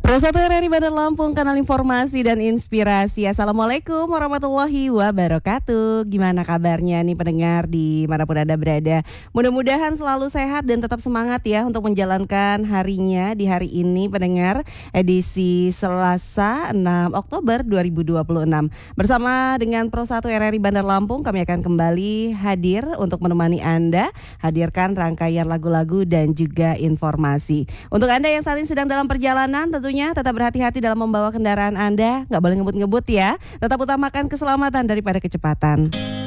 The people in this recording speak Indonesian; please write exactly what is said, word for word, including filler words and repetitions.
Persatu R R I Bandar Lampung, kanal informasi dan inspirasi. Assalamualaikum warahmatullahi wabarakatuh. Gimana kabarnya nih pendengar di manapun Anda berada? Mudah-mudahan selalu sehat dan tetap semangat ya untuk menjalankan harinya di hari ini pendengar, edisi Selasa enam Oktober dua ribu dua puluh enam. Bersama dengan Persatu R R I Bandar Lampung, kami akan kembali hadir untuk menemani Anda, hadirkan rangkaian lagu-lagu dan juga informasi. Untuk Anda yang saat ini sedang dalam perjalanan, tentunya tetap berhati-hati dalam membawa kendaraan Anda, nggak boleh ngebut-ngebut ya. Tetap utamakan keselamatan daripada kecepatan.